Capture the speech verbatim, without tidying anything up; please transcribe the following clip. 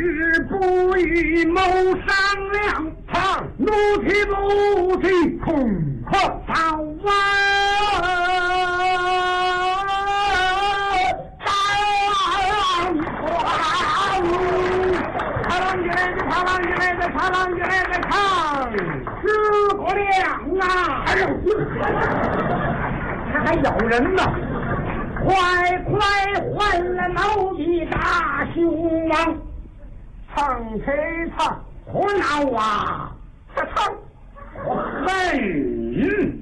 日不与谋商量，唱怒气不气恐吓早晚。唱浪起来的，唱浪起来的，唱！诸葛亮啊！哎呦，这还咬人呢！快快换了脑的大雄王，唱谁唱？胡闹啊！这唱！我恨！